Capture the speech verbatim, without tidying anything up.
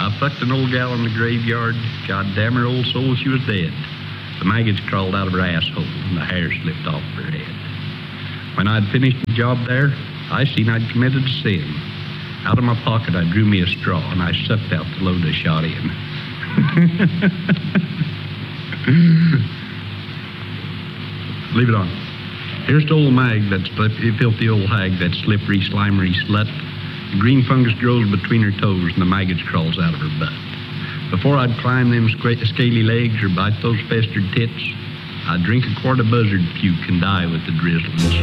I fucked an old gal in the graveyard. God damn her old soul, she was dead. The maggots crawled out of her asshole, and the hair slipped off her head. When I'd finished the job there, I seen I'd committed a sin. Out of my pocket, I drew me a straw, and I sucked out the load I shot in. Leave it on. Here's to old Mag, that filthy old hag, that slippery, slimery slut. The green fungus grows between her toes, and the maggots crawls out of her butt. Before I'd climb them scaly legs or bite those festered tits, I'd drink a quart of buzzard puke and die with the drizzle and shit.